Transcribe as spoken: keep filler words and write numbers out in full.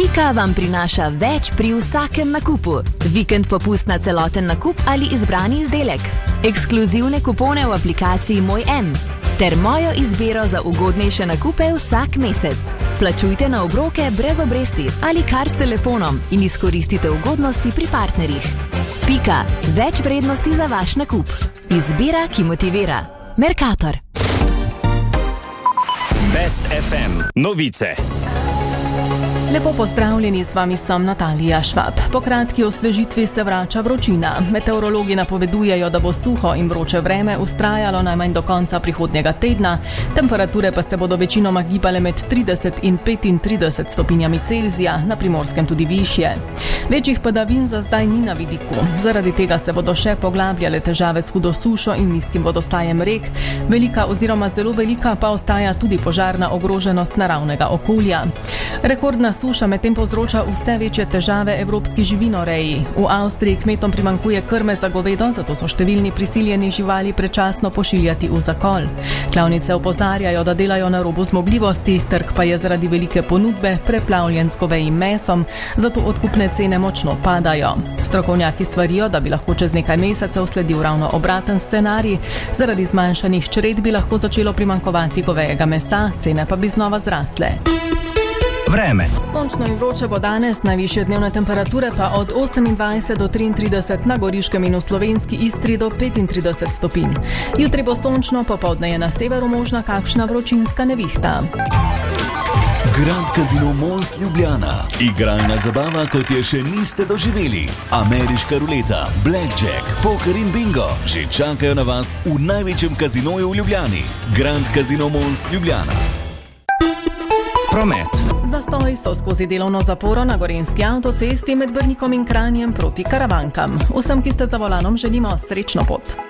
Pika vam prinaša več pri vsakem nakupu. Vikend popust na celoten nakup ali izbrani izdelek. Ekskluzivne kupone v aplikaciji Moj M. Ter mojo izbiro za ugodnejše nakupe vsak mesec. Plačujte na obroke brez obresti ali kar s telefonom in izkoristite ugodnosti pri partnerjih. Pika. Več vrednosti za vaš nakup. Izbira, ki motivira. Mercator. Best F M. Novice. Lepo pozdravljeni, z vami sem Natalija Švab. Po kratki osvežitvi se vrača vročina. Meteorologi napovedujejo, da bo suho in vroče vreme vztrajalo najmanj do konca prihodnjega tedna. Temperature pa se bodo večinoma gibale med trideset in petintrideset stopinjami Celzija, na Primorskem tudi višje. Večjih padavin za zdaj ni na vidiku. Zaradi tega se bodo še poglabljale težave s hudo sušo in nizkim vodostajem rek. Velika oziroma zelo velika pa ostaja tudi požarna ogroženost naravnega okolja. Rekordna suša medtem povzroča vse večje težave evropski živinoreji. V Avstriji kmetom primanjkuje krme za govedo, zato so številni prisiljeni živali predčasno pošiljati v zakol. Klavnice opozarjajo, da delajo na robu zmogljivosti, trg pa je zaradi velike ponudbe preplavljen z govejim mesom, zato odkupne cene močno padajo. Strokovnjaki svarijo, da bi lahko čez nekaj mesecev sledil ravno obraten scenarij. Zaradi zmanjšanih čred bi lahko začelo primanjkovati govejega mesa, cene pa bi znova zrasle. Vreme. Sončno in vroče bo danes, najvišje dnevne temperature pa od osemindvajset do triintrideset, na Goriškem in v slovenski Istri do petintrideset stopinj. Jutri bo sončno, popoldne je na severu možna kakšna vročinska nevihta. Grand Casino Mons Ljubljana. Igralna zabava, kot je še niste doživeli. Ameriška ruleta, blackjack, poker in bingo že čakajo na vas v največjem kazinoju v Ljubljani. Grand Casino Mons Ljubljana. Promet. Zastoji so skozi delovno zaporo na gorenjski avtocesti med Brnikom in Kranjem proti Karavankam. Vsem, ki ste za volanom, želimo srečno pot.